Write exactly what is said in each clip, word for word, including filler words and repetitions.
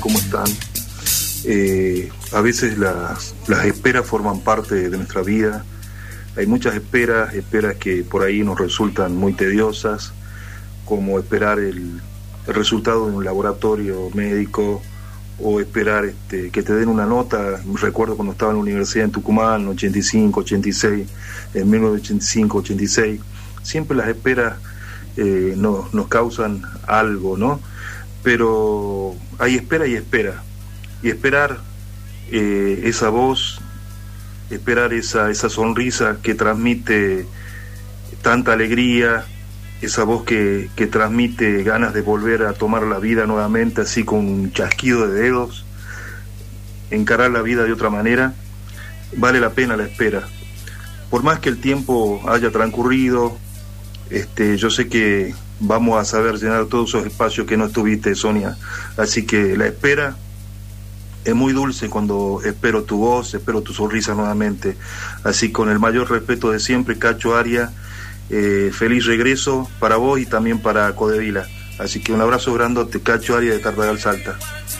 ¿Cómo están? Eh, a veces las, las esperas forman parte de nuestra vida. Hay muchas esperas, esperas que por ahí nos resultan muy tediosas, como esperar el, el resultado de un laboratorio médico o esperar este, que te den una nota. Recuerdo cuando estaba en la universidad en Tucumán, en ochenta y cinco, ochenta y seis, en mil novecientos ochenta y cinco, ochenta y seis, siempre las esperas eh, no, nos causan algo, ¿no? Pero hay espera y espera, y esperar eh, esa voz, esperar esa, esa sonrisa que transmite tanta alegría, esa voz que, que transmite ganas de volver a tomar la vida nuevamente, así con un chasquido de dedos, encarar la vida de otra manera, vale la pena la espera. Por más que el tiempo haya transcurrido, este, yo sé que vamos a saber llenar todos esos espacios que no estuviste, Sonia, así que la espera es muy dulce cuando espero tu voz, espero tu sonrisa nuevamente, así con el mayor respeto de siempre, Cacho Arias. Eh, feliz regreso para vos y también para Codevila. Así que un abrazo grandote, Cacho Arias de Tartagal, Salta.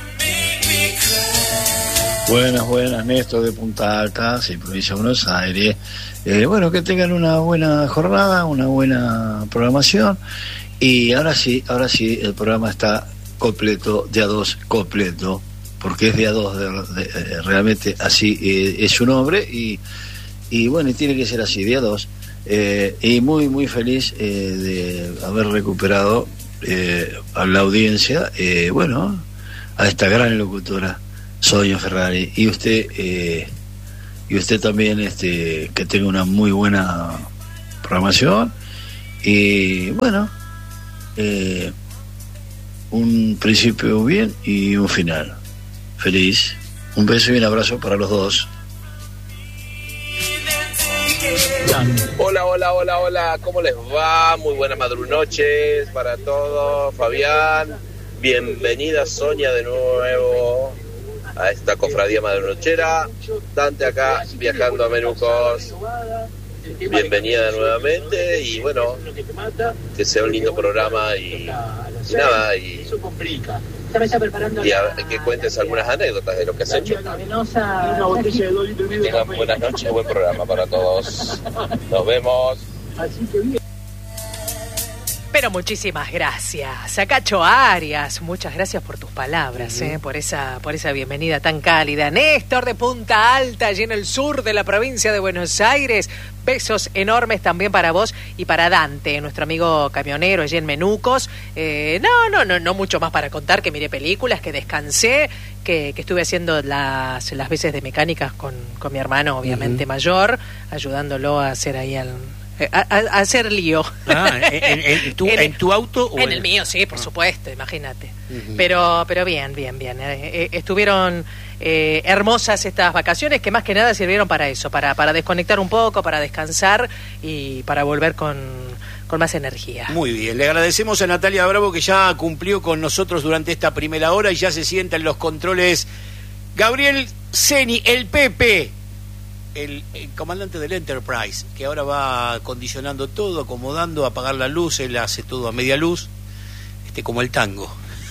Buenas, buenas, Néstor de Punta Alta, sí, provincia de Buenos Aires. Eh, bueno, que tengan una buena jornada, una buena programación. Y ahora sí, ahora sí, el programa está completo, de a dos, completo, porque es de a dos, de, de, realmente así eh, es su nombre. Y, y bueno, y tiene que ser así, de a dos. Eh, y muy muy feliz eh, de haber recuperado eh, a la audiencia, eh, bueno, a esta gran locutora Sonia Ferrari, y usted eh, y usted también, este, que tenga una muy buena programación y bueno, eh, un principio bien y un final feliz. Un beso y un abrazo para los dos. Hola, hola, hola, hola, ¿cómo les va? Muy buenas madrunoches para todos. Fabián, bienvenida Sonia de nuevo a esta cofradía madrunochera. Dante acá, viajando a Menucos. Bienvenida nuevamente y bueno, que sea un lindo programa y, y nada, y, y a, que cuentes algunas anécdotas de lo que has hecho. Tengan buenas noches, buen programa para todos. Nos vemos. Pero muchísimas gracias a Cacho Arias, muchas gracias por tus palabras, uh-huh. eh, por esa por esa bienvenida tan cálida. Néstor de Punta Alta, allí en el sur de la provincia de Buenos Aires, besos enormes también para vos y para Dante, nuestro amigo camionero allí en Menucos. Eh, no, no, no, no mucho más para contar, que miré películas, que descansé, que, que estuve haciendo las, las veces de mecánicas con, con mi hermano, obviamente uh-huh. mayor, ayudándolo a hacer ahí al... A, a, a hacer lío. Ah, ¿en, en, en, tu, en, ¿En tu auto? O en en el mío, sí, por ah. supuesto, imagínate. Uh-huh. Pero pero bien, bien, bien. Eh, eh, estuvieron eh, hermosas estas vacaciones, que más que nada sirvieron para eso, para, para desconectar un poco, para descansar y para volver con, con más energía. Muy bien, le agradecemos a Natalia Bravo, que ya cumplió con nosotros durante esta primera hora y ya se sienta en los controles Gabriel Ceni, el Pepe. El, el comandante del Enterprise, que ahora va condicionando todo, acomodando, apagar la luz, él hace todo a media luz, este como el tango.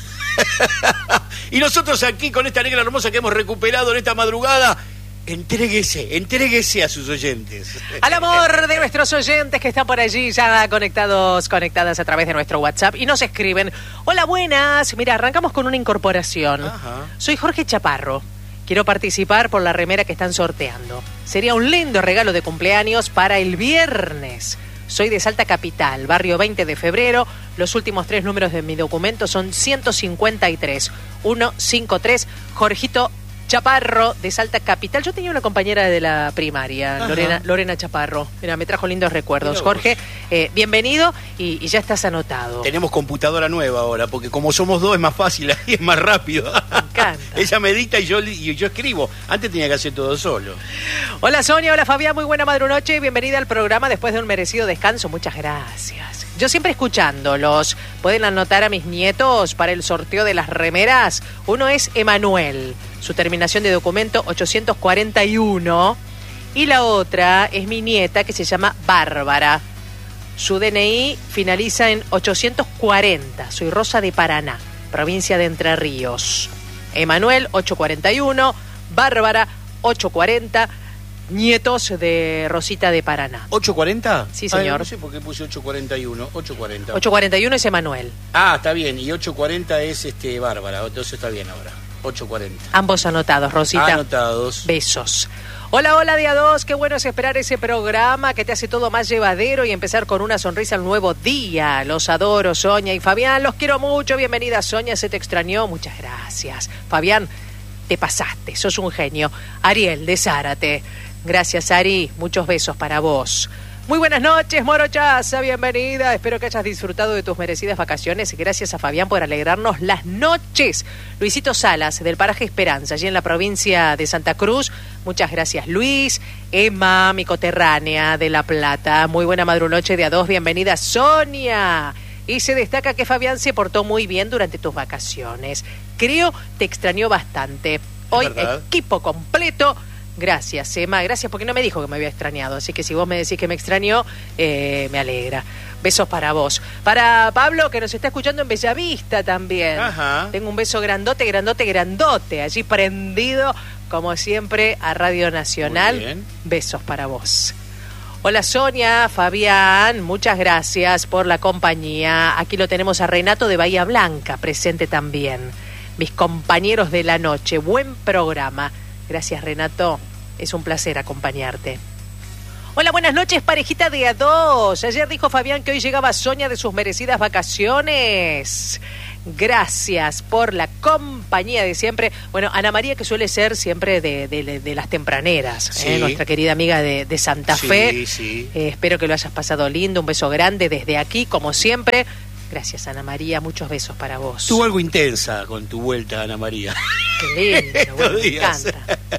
Y nosotros aquí con esta negra hermosa que hemos recuperado en esta madrugada, entréguese, entréguese a sus oyentes. Al amor de nuestros oyentes que están por allí ya conectados, conectadas a través de nuestro WhatsApp y nos escriben: hola, buenas, mira, arrancamos con una incorporación. Ajá. Soy Jorge Chaparro. Quiero participar por la remera que están sorteando. Sería un lindo regalo de cumpleaños para el viernes. Soy de Salta Capital, barrio veinte de febrero. Los últimos tres números de mi documento son ciento cincuenta y tres. ciento cincuenta y tres. Jorgito Chaparro, de Salta Capital. Yo tenía una compañera de la primaria, Lorena, Lorena Chaparro. Mira, me trajo lindos recuerdos. Jorge, eh, bienvenido y, y ya estás anotado. Tenemos computadora nueva ahora, porque como somos dos es más fácil y es más rápido. Me encanta. Ella medita y yo, y yo escribo. Antes tenía que hacer todo solo. Hola Sonia, hola Fabián, muy buena madrunoche. Bienvenida al programa después de un merecido descanso. Muchas gracias. Yo siempre escuchándolos. Pueden anotar a mis nietos para el sorteo de las remeras. Uno es Emanuel, su terminación de documento ochocientos cuarenta y uno. Y la otra es mi nieta, que se llama Bárbara. Su D N I finaliza en ochocientos cuarenta. Soy Rosa de Paraná, provincia de Entre Ríos. Emanuel, ocho cuarenta y uno. Bárbara, ocho cuarenta. Nietos de Rosita de Paraná. ¿ocho cuarenta? Sí, señor. Ay, no sé por qué puse ocho cuarenta y uno. ocho cuarenta. ocho cuarenta y uno es Emanuel. Ah, está bien. Y ocho cuarenta es este Bárbara. Entonces está bien ahora. ocho cuarenta. Ambos anotados, Rosita. Anotados. Besos. Hola, hola, día dos. Qué bueno es esperar ese programa que te hace todo más llevadero y empezar con una sonrisa al nuevo día. Los adoro, Sonia y Fabián. Los quiero mucho. Bienvenida, Sonia. Se te extrañó. Muchas gracias. Fabián, te pasaste. Sos un genio. Ariel, de Zárate. Gracias, Ari. Muchos besos para vos. Muy buenas noches, Morochaza. Bienvenida. Espero que hayas disfrutado de tus merecidas vacaciones. Gracias a Fabián por alegrarnos las noches. Luisito Salas, del paraje Esperanza, allí en la provincia de Santa Cruz. Muchas gracias, Luis. Emma, mi coterránea de La Plata. Muy buena madrunoche de a dos. Bienvenida, Sonia. Y se destaca que Fabián se portó muy bien durante tus vacaciones. Creo te extrañó bastante. Hoy, equipo completo. Gracias, Emma, gracias porque no me dijo que me había extrañado, así que si vos me decís que me extrañó, eh, me alegra. Besos para vos. Para Pablo, que nos está escuchando en Bellavista también. Ajá. Tengo un beso grandote, grandote, grandote, allí prendido, como siempre, a Radio Nacional. Muy bien. Besos para vos. Hola Sonia, Fabián, muchas gracias por la compañía. Aquí lo tenemos a Renato de Bahía Blanca, presente también. Mis compañeros de la noche, buen programa. Gracias, Renato. Es un placer acompañarte. Hola, buenas noches, parejita de a dos. Ayer dijo Fabián que hoy llegaba Sonia de sus merecidas vacaciones. Gracias por la compañía de siempre. Bueno, Ana María, que suele ser siempre de, de, de las tempraneras, sí. ¿eh? Nuestra querida amiga de, de Santa sí, Fe. Sí. Eh, espero que lo hayas pasado lindo. Un beso grande desde aquí, como siempre. Gracias, Ana María. Muchos besos para vos. Estuvo algo intensa con tu vuelta, Ana María. Qué lindo, bueno, me encanta.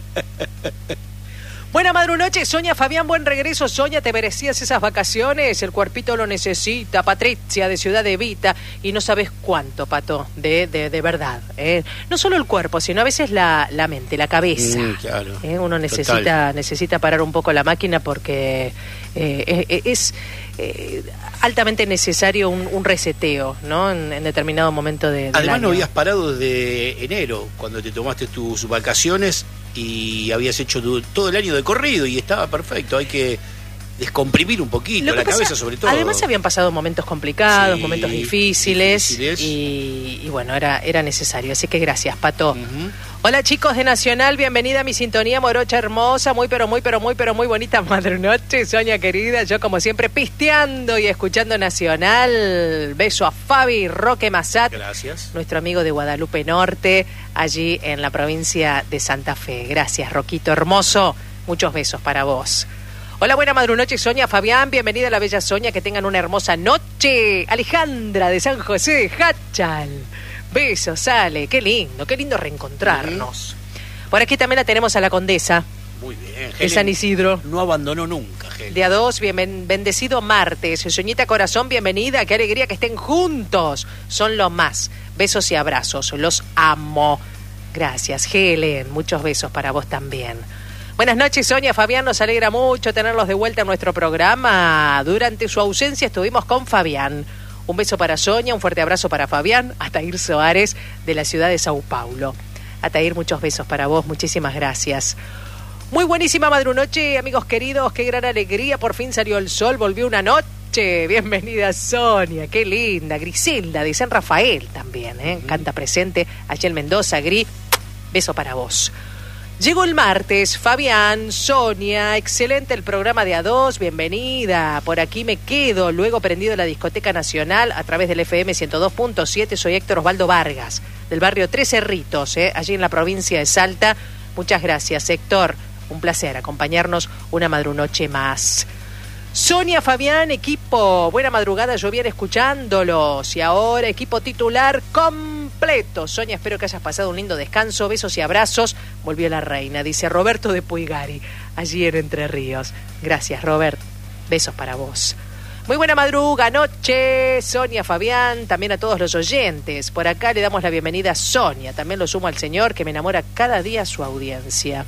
Buena madrunoche, Sonia, Fabián, buen regreso. Sonia, te merecías esas vacaciones, el cuerpito lo necesita. Patricia, de Ciudad de Vita, y no sabes cuánto, Pato, de, de, de verdad. ¿eh? No solo el cuerpo, sino a veces la, la mente, la cabeza. Mm, claro. ¿eh? Uno necesita, necesita parar un poco la máquina porque eh, es... es eh, altamente necesario un, un reseteo, ¿no? En, en determinado momento de, del Además año. no habías parado desde enero, cuando te tomaste tus vacaciones y habías hecho tu, todo el año de corrido y estaba perfecto. Hay que descomprimir un poquito la pasa, cabeza sobre todo. Además habían pasado momentos complicados, sí, momentos difíciles, difíciles. Y, y bueno, era, era necesario. Así que gracias, Pato. Uh-huh. Hola chicos de Nacional, bienvenida a mi sintonía morocha hermosa, muy pero muy pero muy pero muy bonita madrunoche, Sonia querida, yo como siempre pisteando y escuchando Nacional. Beso a Fabi Roque Massat, gracias, nuestro amigo de Guadalupe Norte, allí en la provincia de Santa Fe. Gracias, Roquito hermoso, muchos besos para vos. Hola, buena madrunoche, Sonia, Fabián, bienvenida a la bella Sonia, que tengan una hermosa noche. Alejandra de San José de Hachal. Besos, sale, qué lindo, qué lindo reencontrarnos. Uh-huh. Por aquí también la tenemos a la Condesa. Muy bien, de San Isidro. No abandonó nunca, Helen. De a dos, bien, bendecido martes. Soñita corazón, bienvenida, qué alegría que estén juntos. Son lo más. Besos y abrazos, los amo. Gracias, Helen, muchos besos para vos también. Buenas noches, Sonia, Fabián, nos alegra mucho tenerlos de vuelta en nuestro programa. Durante su ausencia estuvimos con Fabián. Un beso para Sonia, un fuerte abrazo para Fabián, Atair Soares, de la ciudad de Sao Paulo. Atair, muchos besos para vos, muchísimas gracias. Muy buenísima madrunoche, amigos queridos, qué gran alegría, por fin salió el sol, volvió una noche. Bienvenida Sonia, qué linda. Griselda, de San Rafael también, ¿eh? Uh-huh. Canta presente, allá en Mendoza, Gri, beso para vos. Llegó el martes, Fabián, Sonia, excelente el programa de A dos, bienvenida. Por aquí me quedo, luego prendido la Discoteca Nacional a través del F M ciento dos punto siete. Soy Héctor Osvaldo Vargas, del barrio Tres Cerritos, ¿eh? allí en la provincia de Salta. Muchas gracias, Héctor. Un placer acompañarnos una madrunoche más. Sonia, Fabián, equipo, buena madrugada, yo bien escuchándolos. Y ahora equipo titular completo. Sonia, espero que hayas pasado un lindo descanso, besos y abrazos. Volvió la reina, dice Roberto de Puigari, allí en Entre Ríos. Gracias, Robert, besos para vos. Muy buena madruga, noche, Sonia, Fabián, también a todos los oyentes. Por acá le damos la bienvenida a Sonia, también lo sumo al señor que me enamora cada día su audiencia.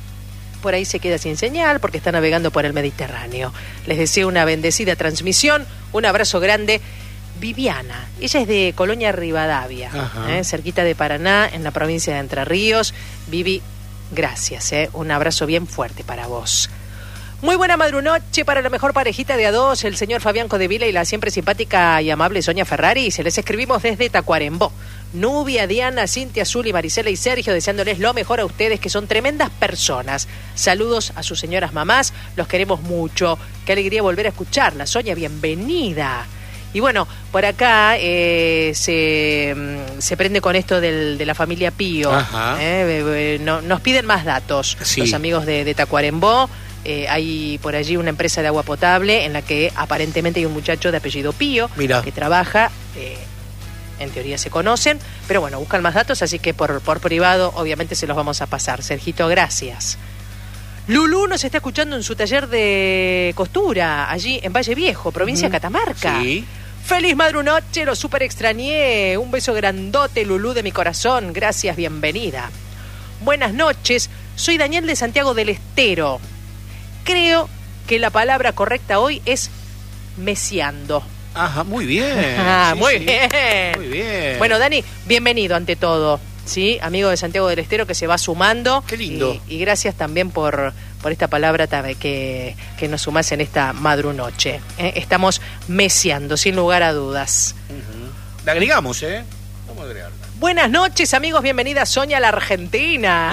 Por ahí se queda sin señal porque está navegando por el Mediterráneo. Les deseo una bendecida transmisión, un abrazo grande. Viviana. Ella es de Colonia Rivadavia, eh, cerquita de Paraná, en la provincia de Entre Ríos. Vivi, gracias, eh, un abrazo bien fuerte para vos. Muy buena madrunoche para la mejor parejita de a dos, el señor Fabián Codevila y la siempre simpática y amable Sonia Ferrari. Se les escribimos desde Tacuarembó. Nubia, Diana, Cintia, Zuli, Marisela y Sergio, deseándoles lo mejor a ustedes, que son tremendas personas. Saludos a sus señoras mamás, los queremos mucho. Qué alegría volver a escucharla. Sonia, bienvenida. Y bueno, por acá eh, se, se prende con esto del, de la familia Pío. Eh, no, nos piden más datos, sí. Los amigos de, de Tacuarembó. Eh, hay por allí una empresa de agua potable en la que aparentemente hay un muchacho de apellido Pío. Mira. Que trabaja, eh, en teoría se conocen, pero bueno, buscan más datos, así que por, por privado obviamente se los vamos a pasar. Sergito, gracias. Lulú nos está escuchando en su taller de costura, allí en Valle Viejo, provincia de mm. Catamarca. Sí. Feliz madrunoche, lo súper extrañé. Un beso grandote, Lulú, de mi corazón. Gracias, bienvenida. Buenas noches, soy Daniel de Santiago del Estero. Creo que la palabra correcta hoy es mesiando. Ajá, muy bien. Ah, sí, muy sí. bien. Muy bien. Bueno, Dani, bienvenido ante todo, ¿sí? Amigo de Santiago del Estero que se va sumando. Qué lindo. Y, y gracias también por, por esta palabra que, que nos sumás en esta madrunoche. ¿eh? Estamos mesiando, sin lugar a dudas. Uh-huh. La agregamos, ¿eh? Vamos a agregarla. Buenas noches, amigos. Bienvenida Sonia a la Argentina.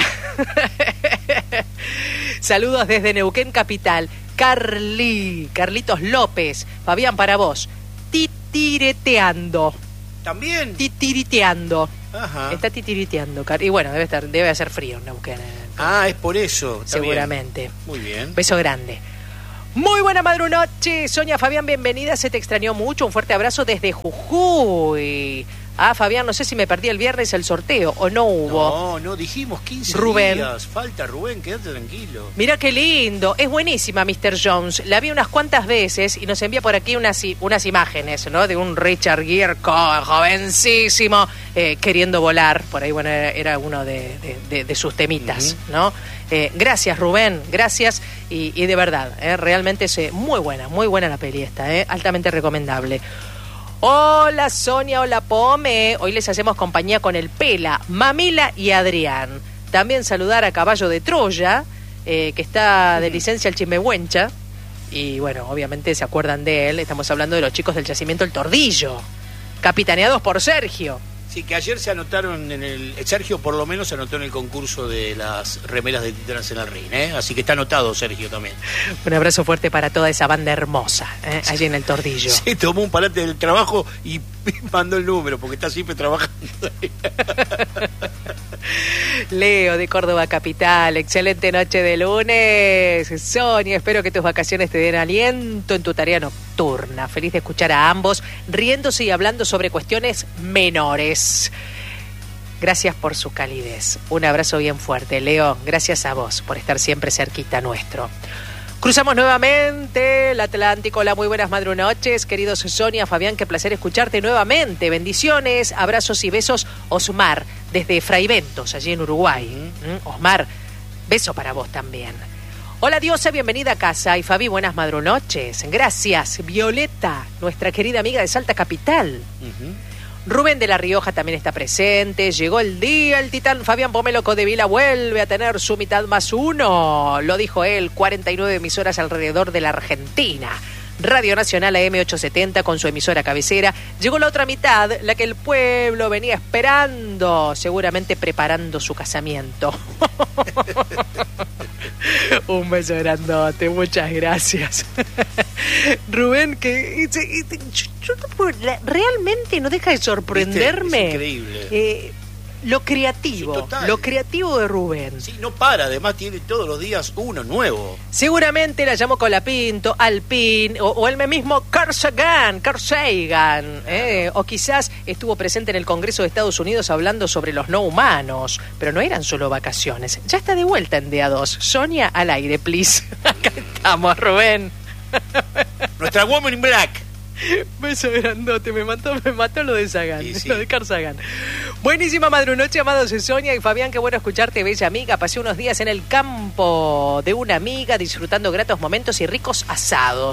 Saludos desde Neuquén Capital. Carly, Carlitos López. Fabián, para vos. Titireteando. ¿También? Titiriteando. Ajá. Está titiriteando. Y bueno, debe estar, debe hacer frío en Neuquén. Ah, es por eso. Está seguramente. Bien. Muy bien. Beso grande. Muy buena madrunoche. Sonia, Fabián, bienvenida. Se te extrañó mucho. Un fuerte abrazo desde Jujuy. Ah, Fabián, no sé si me perdí el viernes el sorteo o no hubo. No, no, dijimos quince Rubén. días. Falta, Rubén, quédate tranquilo. Mira qué lindo. Es buenísima, mister Jones. La vi unas cuantas veces y nos envía por aquí unas, unas imágenes, ¿no? De un Richard Gere jovencísimo, eh, queriendo volar. Por ahí, bueno, era, era uno de, de, de, de sus temitas, uh-huh. ¿no? Eh, gracias, Rubén. Gracias. Y, y de verdad, eh, realmente es eh, muy buena, muy buena la peli esta, eh, altamente recomendable. Hola Sonia, hola Pome. Hoy les hacemos compañía con el Pela, Mamila y Adrián. También saludar a Caballo de Troya, eh, que está de licencia al Chimehuencha. Y bueno, obviamente se acuerdan de él. Estamos hablando de los chicos del yacimiento El Tordillo, capitaneados por Sergio. Sí, que ayer se anotaron en el... Sergio por lo menos se anotó en el concurso de las remeras de Titanes en el Ring, ¿eh? Así que está anotado Sergio también. Un abrazo fuerte para toda esa banda hermosa, ¿eh? Allí en El Tordillo. Sí, tomó un parate del trabajo y mandó el número, porque está siempre trabajando. Leo de Córdoba Capital, excelente noche de lunes. Sonia, espero que tus vacaciones te den aliento en tu tarea nocturna. Feliz de escuchar a ambos riéndose y hablando sobre cuestiones menores. Gracias por su calidez. Un abrazo bien fuerte, Leo. Gracias a vos por estar siempre cerquita nuestro. Cruzamos nuevamente el Atlántico. Hola, muy buenas madrunoches, queridos Sonia, Fabián, qué placer escucharte nuevamente. Bendiciones, abrazos y besos. Osmar, desde Fraiventos, allí en Uruguay. ¿Mm? Osmar, beso para vos también. Hola, Diosa, bienvenida a casa. Y Fabi, buenas madrunoches. Gracias. Violeta, nuestra querida amiga de Salta Capital. Uh-huh. Rubén de La Rioja también está presente. Llegó el día, el titán Fabián Pomelo Codevila vuelve a tener su mitad más uno. Lo dijo él, cuarenta y nueve emisoras alrededor de la Argentina. Radio Nacional A M ochocientos setenta con su emisora cabecera. Llegó la otra mitad, la que el pueblo venía esperando, seguramente preparando su casamiento. Un beso grandote, muchas gracias. Rubén, que yo, yo no puedo, realmente no deja de sorprenderme. Es increíble. Eh, lo creativo, sí, lo creativo de Rubén. Sí, no para, además tiene todos los días uno nuevo. Seguramente la llamó Colapinto, Alpín, o, o el mismo Carl Sagan, Carl Sagan, eh, o quizás estuvo presente en el Congreso de Estados Unidos hablando sobre los no humanos, pero no eran solo vacaciones. Ya está de vuelta en D A dos. Sonia, al aire, please. Acá estamos, Rubén. Nuestra Woman in Black. Beso grandote, me mató, me mató lo de Sagan, sí, sí. Lo de Carl Sagan. Buenísima madrunoche, amados de Sonia y Fabián, qué bueno escucharte, bella amiga. Pasé unos días en el campo de una amiga, disfrutando gratos momentos y ricos asados.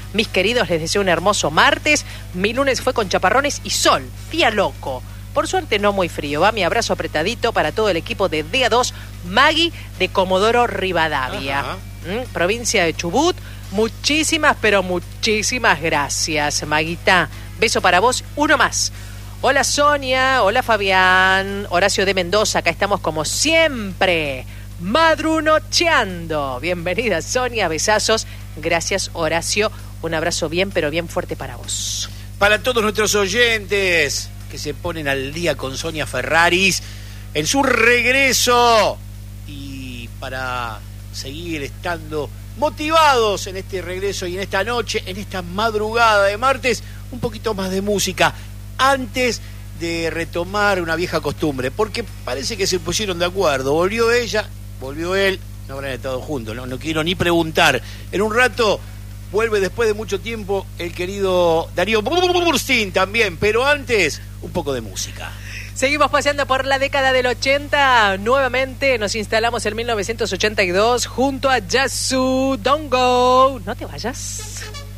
Mis queridos, les deseo un hermoso martes. Mi lunes fue con chaparrones y sol, día loco. Por suerte no muy frío, va mi abrazo apretadito para todo el equipo de D A dos, Maggie de Comodoro Rivadavia, ¿Mm? provincia de Chubut. Muchísimas, pero muchísimas gracias, Maguita. Beso para vos, uno más. Hola Sonia, hola Fabián, Horacio de Mendoza, acá estamos como siempre, madrunocheando. Bienvenida Sonia, besazos. Gracias Horacio, un abrazo bien, pero bien fuerte para vos. Para todos nuestros oyentes que se ponen al día con Sonia Ferraris en su regreso y para seguir estando motivados en este regreso y en esta noche, en esta madrugada de martes, un poquito más de música antes de retomar una vieja costumbre, porque parece que se pusieron de acuerdo, volvió ella, volvió él, no habrán estado juntos, no, no quiero ni preguntar. En un rato vuelve después de mucho tiempo el querido Darío Burstein también, pero antes, un poco de música. Seguimos paseando por la década del ochenta. Nuevamente nos instalamos en mil novecientos ochenta y dos junto a Yasu. Don't go. No te vayas.